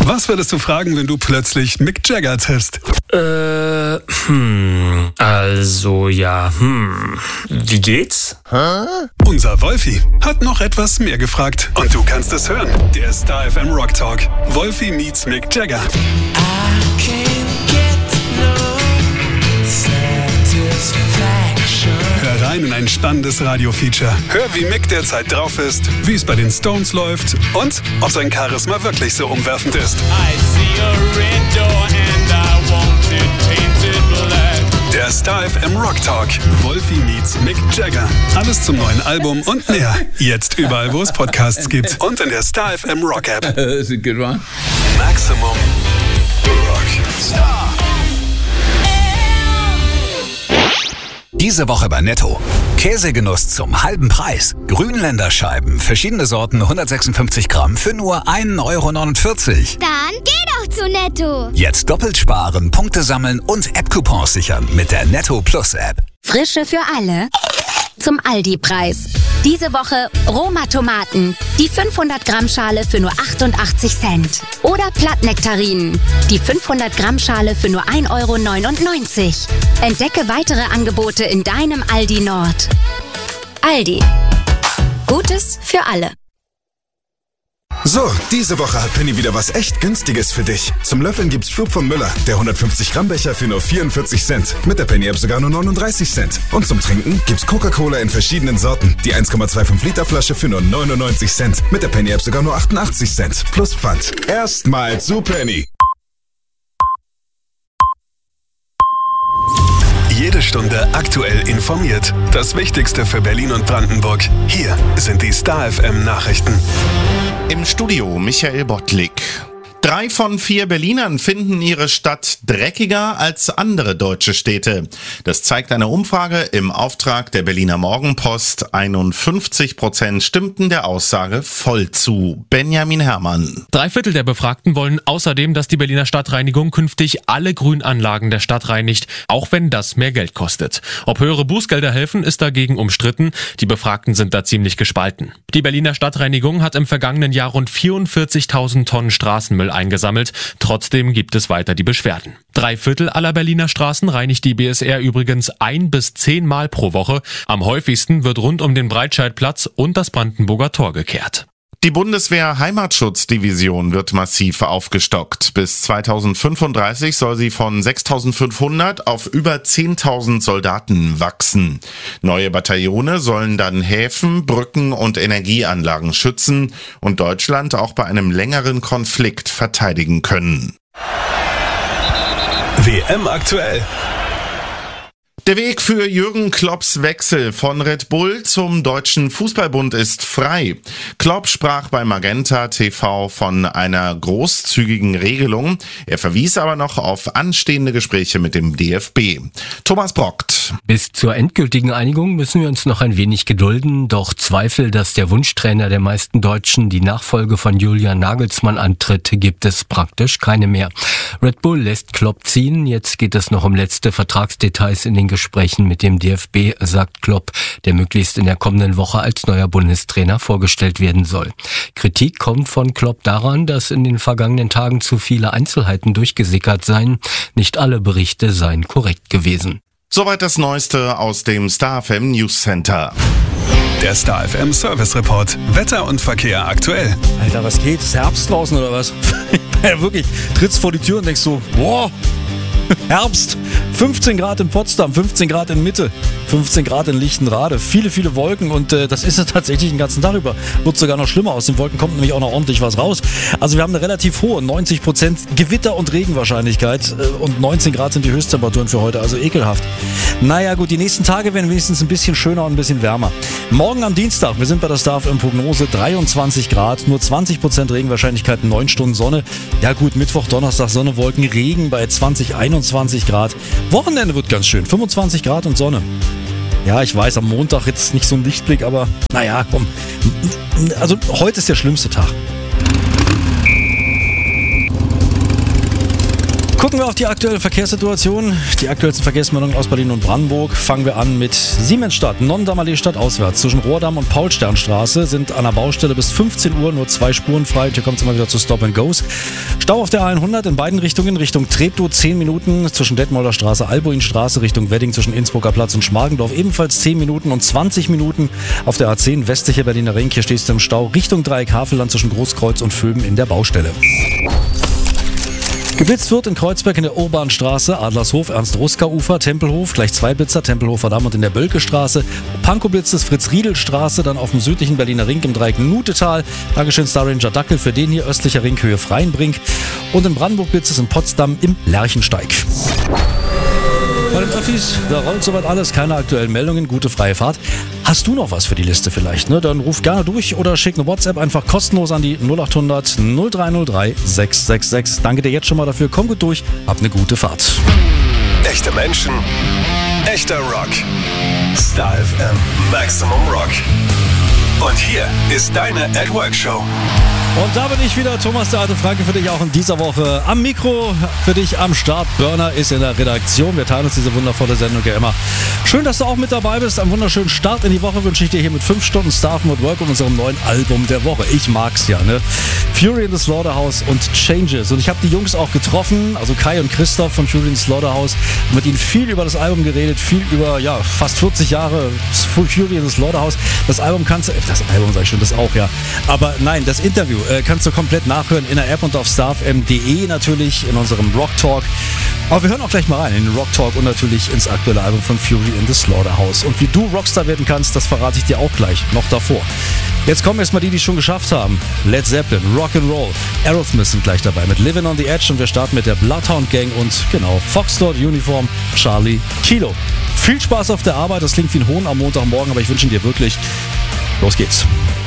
Was würdest du fragen, wenn du plötzlich Mick Jagger triffst? Wie geht's? Unser Wolfi hat noch etwas mehr gefragt. Und du kannst es hören. Der Star FM Rock Talk. Wolfi meets Mick Jagger. Hör rein in ein spannendes Radio-Feature. Hör, wie Mick derzeit drauf ist, wie es bei den Stones läuft und ob sein Charisma wirklich so umwerfend ist. Der Star FM Rock Talk. Wolfi meets Mick Jagger. Alles zum neuen Album und mehr. Jetzt überall, wo es Podcasts gibt. Und in der Star FM Rock App. That's a good one. Maximum Rock. Star. Diese Woche bei Netto. Käsegenuss zum halben Preis. Grünländerscheiben, verschiedene Sorten, 156 Gramm für nur 1,49 €. Dann geh doch zu Netto. Jetzt doppelt sparen, Punkte sammeln und App-Coupons sichern mit der Netto Plus App. Frische für alle zum Aldi-Preis. Diese Woche Roma-Tomaten, die 500-Gramm-Schale für nur 88 Cent. Oder Plattnektarinen, die 500-Gramm-Schale für nur 1,99 €. Entdecke weitere Angebote in deinem Aldi Nord. Aldi. Gutes für alle. So, diese Woche hat Penny wieder was echt Günstiges für dich. Zum Löffeln gibt's Schub von Müller, der 150 Gramm Becher für nur 44 Cent. Mit der Penny App sogar nur 39 Cent. Und zum Trinken gibt's Coca-Cola in verschiedenen Sorten. Die 1,25 Liter Flasche für nur 99 Cent. Mit der Penny App sogar nur 88 Cent. Plus Pfand. Erstmal zu Penny. Jede Stunde aktuell informiert. Das Wichtigste für Berlin und Brandenburg. Hier sind die Star FM Nachrichten. Im Studio Michael Bottlik. 3 von 4 Berlinern finden ihre Stadt dreckiger als andere deutsche Städte. Das zeigt eine Umfrage im Auftrag der Berliner Morgenpost. 51% stimmten der Aussage voll zu. Benjamin Herrmann. 3/4 der Befragten wollen außerdem, dass die Berliner Stadtreinigung künftig alle Grünanlagen der Stadt reinigt, auch wenn das mehr Geld kostet. Ob höhere Bußgelder helfen, ist dagegen umstritten. Die Befragten sind da ziemlich gespalten. Die Berliner Stadtreinigung hat im vergangenen Jahr rund 44.000 Tonnen Straßenmüll eingesammelt. Trotzdem gibt es weiter die Beschwerden. 3/4 aller Berliner Straßen reinigt die BSR übrigens 1 bis 10 Mal pro Woche. Am häufigsten wird rund um den Breitscheidplatz und das Brandenburger Tor gekehrt. Die Bundeswehr-Heimatschutzdivision wird massiv aufgestockt. Bis 2035 soll sie von 6.500 auf über 10.000 Soldaten wachsen. Neue Bataillone sollen dann Häfen, Brücken und Energieanlagen schützen und Deutschland auch bei einem längeren Konflikt verteidigen können. WM aktuell. Der Weg für Jürgen Klopps Wechsel von Red Bull zum Deutschen Fußballbund ist frei. Klopp sprach bei Magenta TV von einer großzügigen Regelung. Er verwies aber noch auf anstehende Gespräche mit dem DFB. Thomas Brockt. Bis zur endgültigen Einigung müssen wir uns noch ein wenig gedulden. Doch Zweifel, dass der Wunschtrainer der meisten Deutschen die Nachfolge von Julian Nagelsmann antritt, gibt es praktisch keine mehr. Red Bull lässt Klopp ziehen. Jetzt geht es noch um letzte Vertragsdetails in den Gesprächen mit dem DFB, sagt Klopp, der möglichst in der kommenden Woche als neuer Bundestrainer vorgestellt werden soll. Kritik kommt von Klopp daran, dass in den vergangenen Tagen zu viele Einzelheiten durchgesickert seien. Nicht alle Berichte seien korrekt gewesen. Soweit das Neueste aus dem Star FM News Center. Der Star FM Service Report. Wetter und Verkehr aktuell. Alter, was geht? Ist Herbst draußen oder was? Ja, wirklich. Trittst vor die Tür und denkst so, boah, Herbst. 15 Grad in Potsdam, 15 Grad in Mitte, 15 Grad in Lichtenrade. Viele, viele Wolken und das ist es tatsächlich den ganzen Tag über. Wird sogar noch schlimmer. Aus den Wolken kommt nämlich auch noch ordentlich was raus. Also wir haben eine relativ hohe 90% Gewitter- und Regenwahrscheinlichkeit und 19 Grad sind die Höchsttemperaturen für heute. Also ekelhaft. Naja gut, die nächsten Tage werden wenigstens ein bisschen schöner und ein bisschen wärmer. Morgen am Dienstag, wir sind bei der Star FM Prognose, 23 Grad, nur 20% Regenwahrscheinlichkeit, 9 Stunden Sonne. Ja gut, Mittwoch, Donnerstag, Sonne, Wolken, Regen bei 20, 21 Grad. Wochenende wird ganz schön, 25 Grad und Sonne. Ja, ich weiß, am Montag jetzt nicht so ein Lichtblick, aber naja, komm. Also heute ist der schlimmste Tag. Gucken wir auf die aktuelle Verkehrssituation. Die aktuellsten Verkehrsmeldungen aus Berlin und Brandenburg. Fangen wir an mit Siemensstadt, Nonnendamm-Allee stadtauswärts. Zwischen Rohrdamm und Paulsternstraße sind an der Baustelle bis 15 Uhr nur 2 Spuren frei. Hier kommt es immer wieder zu Stop-and-Goes. Stau auf der A100 in beiden Richtungen, Richtung Treptow 10 Minuten. Zwischen Detmolder Straße, Albuinstraße, Richtung Wedding zwischen Innsbrucker Platz und Schmargendorf ebenfalls 10 Minuten und 20 Minuten. Auf der A10 westliche Berliner Ring. Hier stehst du im Stau Richtung Dreieck Havelland zwischen Großkreuz und Vöben in der Baustelle. Geblitzt wird in Kreuzberg in der Urbanstraße, Adlershof, Ernst-Ruska-Ufer, Tempelhof, gleich 2 Blitzer, Tempelhofer Damm und in der Bölke-Straße. Pankow-Blitz ist Fritz-Riedel-Straße, dann auf dem südlichen Berliner Ring im Dreieck Nutetal. Dankeschön Star Ranger Dackel für den hier, östlicher Ring Höhe Freienbrink. Und in Brandenburg-Blitz ist in Potsdam im Lerchensteig. Bei den Öffis, da rollt soweit alles, keine aktuellen Meldungen, gute freie Fahrt. Hast du noch was für die Liste vielleicht? Ne? Dann ruf gerne durch oder schick eine WhatsApp einfach kostenlos an die 0800 0303 666. Danke dir jetzt schon mal dafür, komm gut durch, hab eine gute Fahrt. Echte Menschen, echter Rock. Star FM Maximum Rock. Und hier ist deine At Work Show. Und da bin ich wieder, Thomas der alte Franke, für dich auch in dieser Woche am Mikro, für dich am Start. Burner ist in der Redaktion. Wir teilen uns diese wundervolle Sendung ja immer. Schön, dass du auch mit dabei bist. Einen wunderschönen Start in die Woche wünsche ich dir hier mit 5 Stunden Star FM at Work und unserem neuen Album der Woche. Ich mag's ja, ne? Fury in the Slaughterhouse und Changes. Und ich habe die Jungs auch getroffen, also Kai und Christoph von Fury in the Slaughterhouse. Mit ihnen viel über das Album geredet, viel über, ja, fast 40 Jahre Fury in the Slaughterhouse. Das Album kannst du, das Album sag ich schon, das auch, ja. Aber nein, das Interview kannst du komplett nachhören in der App und auf starfm.de natürlich in unserem Rock Talk. Aber wir hören auch gleich mal rein in den Rock Talk und natürlich ins aktuelle Album von Fury in the Slaughterhouse. Und wie du Rockstar werden kannst, das verrate ich dir auch gleich, noch davor. Jetzt kommen erstmal die es schon geschafft haben. Led Zeppelin, Rock'n'Roll, Aerosmith sind gleich dabei mit Living on the Edge und wir starten mit der Bloodhound Gang und genau, Foxtrot, Uniform, Charlie, Kilo. Viel Spaß auf der Arbeit, das klingt wie ein Hohn am Montagmorgen, aber ich wünsche dir wirklich, los geht's.